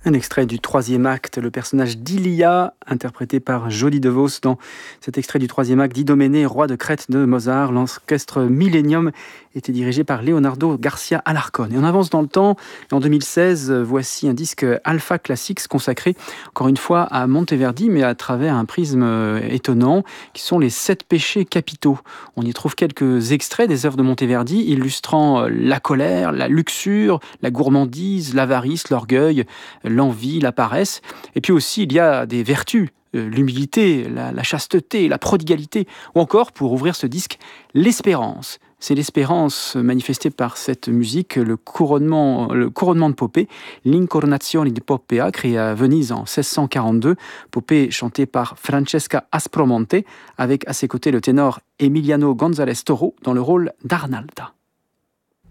Un extrait du troisième acte, le personnage d'Ilia, interprété par Jody DeVos dans cet extrait du troisième acte d'Idoménée, roi de Crète de Mozart. L'orchestre Millennium était dirigé par Leonardo Garcia Alarcón. Et on avance dans le temps. En 2016, voici un disque Alpha Classics consacré, encore une fois, à Monteverdi, mais à travers un prisme étonnant, qui sont les 7 péchés capitaux. On y trouve quelques extraits des œuvres de Monteverdi, illustrant la colère, la luxure, la gourmandise, l'avarice, l'orgueil, l'envie, la paresse. Et puis aussi, il y a des vertus, l'humilité, la chasteté, la prodigalité, ou encore, pour ouvrir ce disque, l'espérance. C'est l'espérance manifestée par cette musique, le couronnement de Popée, l'Incarnazione di Poppea, créé à Venise en 1642. Popée chantée par Francesca Aspromonte, avec à ses côtés le ténor Emiliano González Toro dans le rôle d'Arnalda.